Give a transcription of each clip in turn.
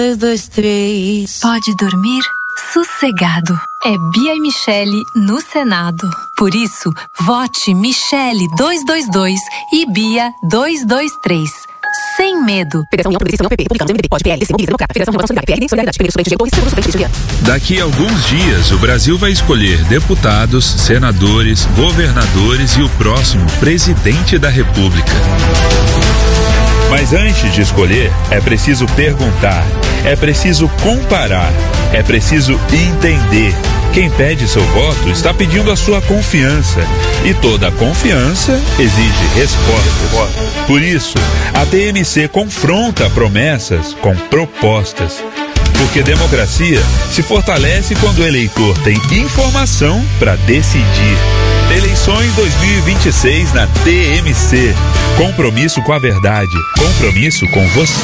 2, 2, 3. Pode dormir sossegado. É Bia e Michele no Senado. Por isso, vote Michele 222 e Bia 223. Sem medo. Federação União Progressista, União PP, Republicanos, MDB, POD, PL, DC, Mobiliza, Democrata, Federação Renovação Solidária, PRD, Solidariedade, Primeiro Suplente, Torres, Segundo Suplente, Diretor, Daqui a alguns dias, o Brasil vai escolher deputados, senadores, governadores e o próximo presidente da República. Mas antes de escolher, é preciso perguntar, é preciso comparar, é preciso entender. Quem pede seu voto está pedindo a sua confiança. E toda confiança exige resposta. Por isso, a TMC confronta promessas com propostas. Porque democracia se fortalece quando o eleitor tem informação para decidir. Eleições 2026 na TMC. Compromisso com a verdade. Compromisso com você.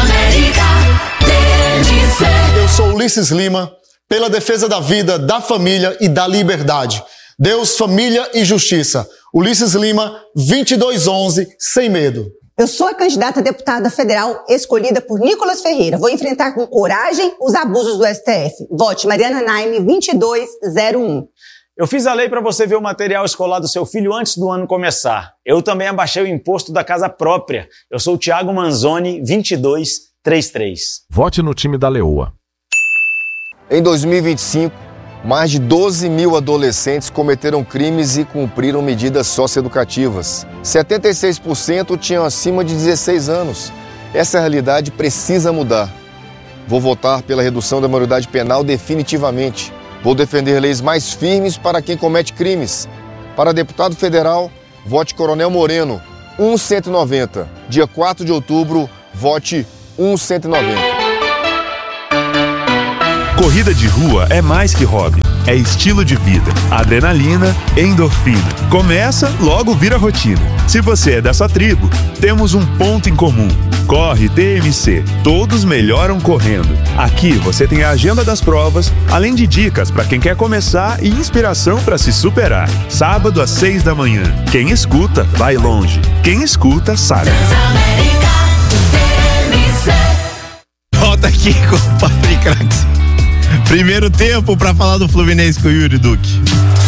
Eu sou Ulisses Lima, pela defesa da vida, da família e da liberdade. Deus, família e justiça. Ulisses Lima, 2211, sem medo. Eu sou a candidata a deputada federal escolhida por Nicolas Ferreira. Vou enfrentar com coragem os abusos do STF. Vote Mariana Naime, 2201. Eu fiz a lei para você ver o material escolar do seu filho antes do ano começar. Eu também abaixei o imposto da casa própria. Eu sou o Thiago Manzoni, 2233. Vote no time da Leoa. Em 2025, mais de 12 mil adolescentes cometeram crimes e cumpriram medidas socioeducativas. 76% tinham acima de 16 anos. Essa realidade precisa mudar. Vou votar pela redução da maioridade penal definitivamente. Vou defender leis mais firmes para quem comete crimes. Para deputado federal, vote Coronel Moreno, 1190. Dia 4 de outubro, vote 1190. Corrida de rua é mais que hobby, é estilo de vida, adrenalina, endorfina. Começa, logo vira rotina. Se você é dessa tribo, temos um ponto em comum. Corre TMC, todos melhoram correndo. Aqui você tem a agenda das provas, além de dicas para quem quer começar e inspiração para se superar. Sábado às 6 da manhã. Quem escuta, vai longe. Quem escuta, sabe. Volta aqui com o Patrick Crax. Primeiro tempo para falar do Fluminense com o Yuri Duque.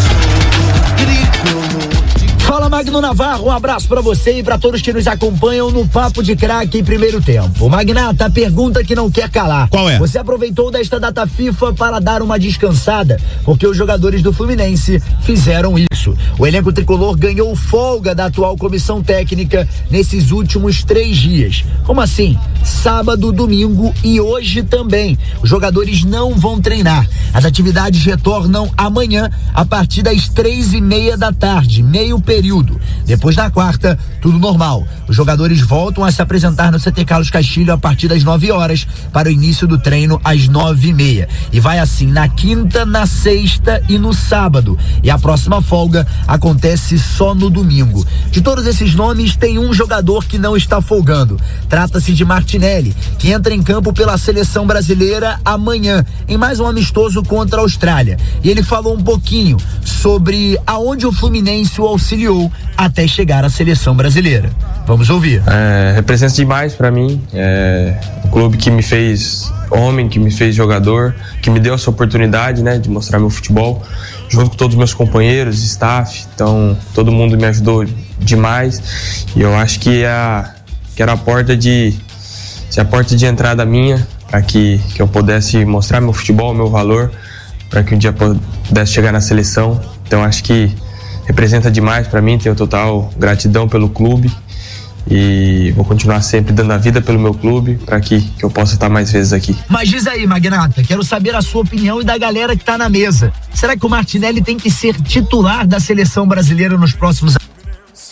Fala, Magno Navarro, um abraço pra você e pra todos que nos acompanham no Papo de Craque em primeiro tempo. Magnata, a pergunta que não quer calar. Qual é? Você aproveitou desta data FIFA para dar uma descansada, porque os jogadores do Fluminense fizeram isso. O elenco tricolor ganhou folga da atual comissão técnica nesses últimos 3 dias. Como assim? Sábado, domingo e hoje também. Os jogadores não vão treinar. As atividades retornam amanhã a partir das 3:30 da tarde, meio período. Depois da quarta, tudo normal. Os jogadores voltam a se apresentar no CT Carlos Castilho a partir das 9 horas para o início do treino às 9:30. E vai assim na quinta, na sexta e no sábado. E a próxima folga acontece só no domingo. De todos esses nomes, tem um jogador que não está folgando. Trata-se de Martinelli, que entra em campo pela seleção brasileira amanhã, em mais um amistoso contra a Austrália. E ele falou um pouquinho sobre aonde o Fluminense o auxiliou até chegar à seleção brasileira. Vamos ouvir. Representa demais pra mim. O clube que me fez homem, que me fez jogador, que me deu essa oportunidade, né, de mostrar meu futebol, junto com todos os meus companheiros, staff. Então, todo mundo me ajudou demais. E eu acho que era a porta de entrada minha, para que eu pudesse mostrar meu futebol, meu valor, para que um dia pudesse chegar na seleção. Então, acho que representa demais para mim, tenho total gratidão pelo clube e vou continuar sempre dando a vida pelo meu clube para que eu possa estar mais vezes aqui. Mas diz aí, Magnata, quero saber a sua opinião e da galera que tá na mesa. Será que o Martinelli tem que ser titular da seleção brasileira nos próximos anos?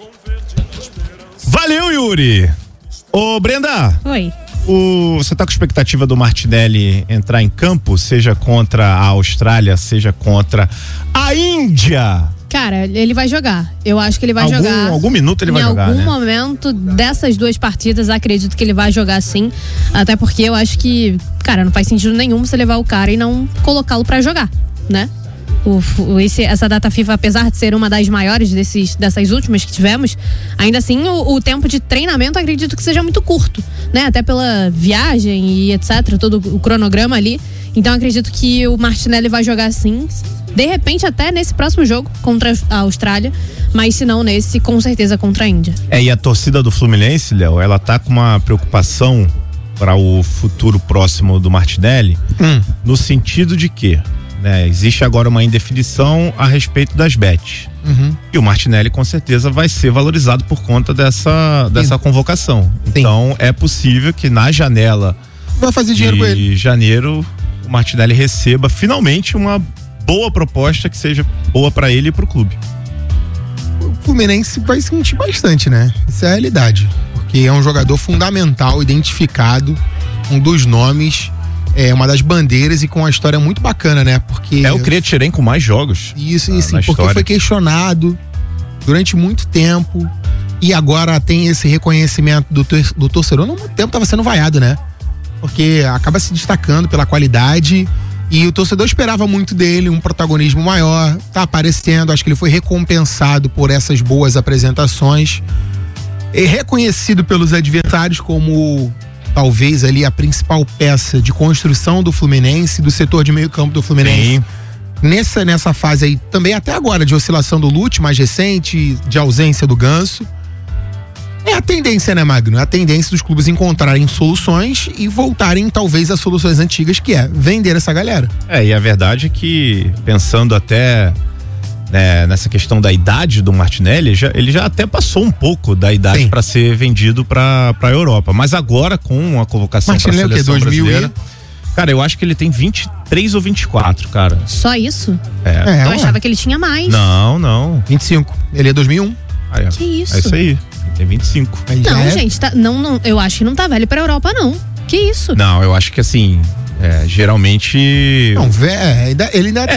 Valeu, Yuri! Ô, Brenda! Oi. Você tá com expectativa do Martinelli entrar em campo, seja contra a Austrália, seja contra a Índia? Cara, ele vai jogar. Eu acho que ele vai jogar. Algum minuto ele vai jogar, né? Em algum momento dessas 2 partidas, acredito que ele vai jogar sim. Até porque eu acho que, cara, não faz sentido nenhum você levar o cara e não colocá-lo pra jogar, né? Essa data FIFA, apesar de ser uma das maiores dessas últimas que tivemos, ainda assim o tempo de treinamento acredito que seja muito curto, né? Até pela viagem e etc, todo o cronograma ali. Então acredito que o Martinelli vai jogar sim, de repente até nesse próximo jogo contra a Austrália, mas se não nesse, com certeza contra a Índia. E a torcida do Fluminense, Léo, ela tá com uma preocupação para o futuro próximo do Martinelli, no sentido de que, né, existe agora uma indefinição a respeito das bets. E o Martinelli com certeza vai ser valorizado por conta dessa convocação. Então é possível que na janela vai fazer dinheiro com ele. De janeiro o Martinelli receba finalmente uma boa proposta que seja boa para ele e pro clube. O Fluminense vai sentir bastante, né? Isso é a realidade. Porque é um jogador fundamental, identificado, um dos nomes, uma das bandeiras e com uma história muito bacana, né? Porque o Criatiren com mais jogos. Isso, porque foi questionado durante muito tempo e agora tem esse reconhecimento do torcedor. Há muito tempo estava sendo vaiado, né? Porque acaba se destacando pela qualidade e o torcedor esperava muito dele, um protagonismo maior, tá aparecendo, acho que ele foi recompensado por essas boas apresentações, é reconhecido pelos adversários como talvez ali a principal peça de construção do Fluminense, do setor de meio campo do Fluminense. Sim. Nessa fase aí, também até agora de oscilação do Lute, mais recente, de ausência do Ganso. É a tendência, né, Magno? É a tendência dos clubes encontrarem soluções e voltarem talvez às soluções antigas, que é vender essa galera. E a verdade é que, pensando até nessa questão da idade do Martinelli, ele já até passou um pouco da idade para ser vendido para a Europa. Mas agora, com a convocação para a seleção brasileira, cara, eu acho que ele tem 23 ou 24, cara. Só isso? Eu achava que ele tinha mais. Não. 25. Ele é 2001. Que isso? É isso aí. Tem 25. Não, gente, não, eu acho que não tá velho pra Europa, não. Que isso? Não, eu acho que assim, geralmente... Não, ele ainda